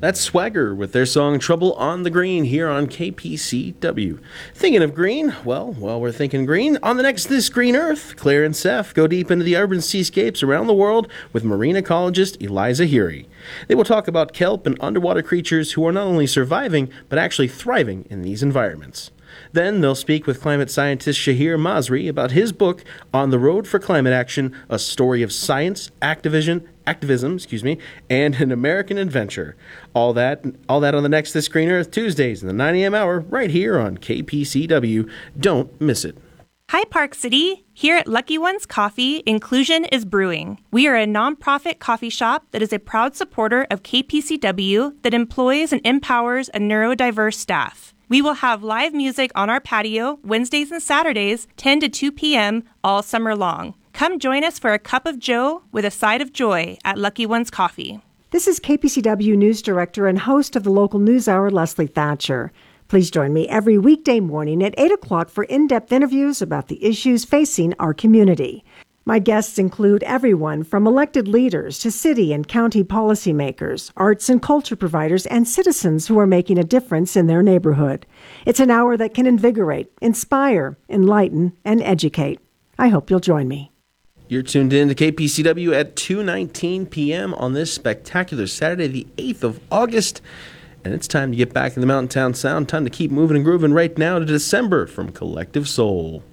That's Swagger with their song Trouble on the Green here on KPCW. Thinking of green? Well, we're thinking green. On the next This Green Earth, Claire and Seth go deep into the urban seascapes around the world with marine ecologist Eliza Heery. They will talk about kelp and underwater creatures who are not only surviving, but actually thriving in these environments. Then they'll speak with climate scientist Shahir Masri about his book, On the Road for Climate Action, a story of science, activism, and an American adventure. All that on the next This Green Earth Tuesdays in the 9 a.m. hour right here on KPCW. Don't miss it. Hi, Park City. Here at Lucky Ones Coffee, inclusion is brewing. We are a nonprofit coffee shop that is a proud supporter of KPCW that employs and empowers a neurodiverse staff. We will have live music on our patio Wednesdays and Saturdays, 10 to 2 p.m. all summer long. Come join us for a cup of joe with a side of joy at Lucky Ones Coffee. This is KPCW News Director and host of the local news hour, Leslie Thatcher. Please join me every weekday morning at 8 o'clock for in-depth interviews about the issues facing our community. My guests include everyone from elected leaders to city and county policymakers, arts and culture providers, and citizens who are making a difference in their neighborhood. It's an hour that can invigorate, inspire, enlighten, and educate. I hope you'll join me. You're tuned in to KPCW at 2:19 p.m. on this spectacular Saturday, the 8th of August. And it's time to get back in the Mountain Town sound. Time to keep moving and grooving right now to December from Collective Soul.